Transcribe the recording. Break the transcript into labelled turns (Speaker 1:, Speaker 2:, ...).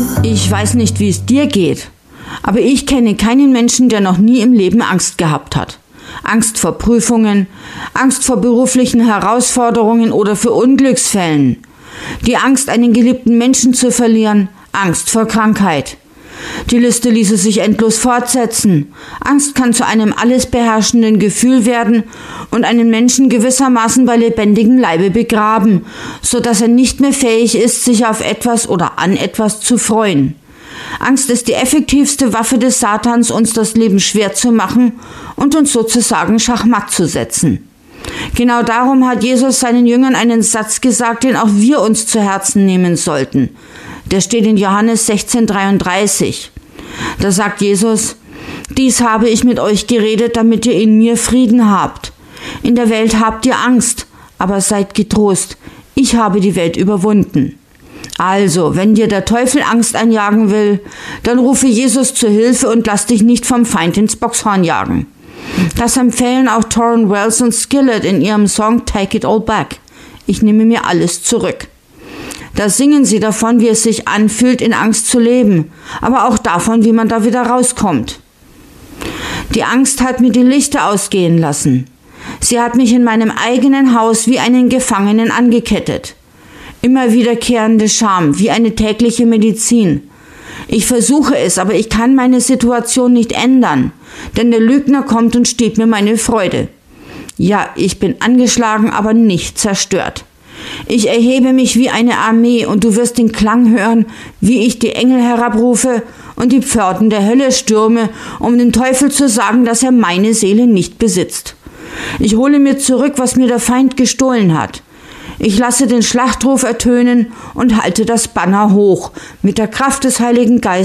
Speaker 1: Ich weiß nicht, wie es dir geht, aber ich kenne keinen Menschen, der noch nie im Leben Angst gehabt hat. Angst vor Prüfungen, Angst vor beruflichen Herausforderungen oder vor Unglücksfällen. Die Angst, einen geliebten Menschen zu verlieren, Angst vor Krankheit. Die Liste ließe sich endlos fortsetzen. Angst kann zu einem alles beherrschenden Gefühl werden und einen Menschen gewissermaßen bei lebendigem Leibe begraben, so dass er nicht mehr fähig ist, sich auf etwas oder an etwas zu freuen. Angst ist die effektivste Waffe des Satans, uns das Leben schwer zu machen und uns sozusagen schachmatt zu setzen. Genau darum hat Jesus seinen Jüngern einen Satz gesagt, den auch wir uns zu Herzen nehmen sollten. Der steht in Johannes 16,33. Da sagt Jesus: Dies habe ich mit euch geredet, damit ihr in mir Frieden habt. In der Welt habt ihr Angst, aber seid getrost. Ich habe die Welt überwunden. Also, wenn dir der Teufel Angst einjagen will, dann rufe Jesus zu Hilfe und lass dich nicht vom Feind ins Boxhorn jagen. Das empfehlen auch Tauren Wells und Skillet in ihrem Song Take It All Back. Ich nehme mir alles zurück. Da singen sie davon, wie es sich anfühlt, in Angst zu leben, aber auch davon, wie man da wieder rauskommt. Die Angst hat mir die Lichter ausgehen lassen. Sie hat mich in meinem eigenen Haus wie einen Gefangenen angekettet. Immer wiederkehrende Scham, wie eine tägliche Medizin. Ich versuche es, aber ich kann meine Situation nicht ändern, denn der Lügner kommt und stiehlt mir meine Freude. Ja, ich bin angeschlagen, aber nicht zerstört. Ich erhebe mich wie eine Armee und du wirst den Klang hören, wie ich die Engel herabrufe und die Pforten der Hölle stürme, um dem Teufel zu sagen, dass er meine Seele nicht besitzt. Ich hole mir zurück, was mir der Feind gestohlen hat. Ich lasse den Schlachtruf ertönen und halte das Banner hoch mit der Kraft des Heiligen Geistes.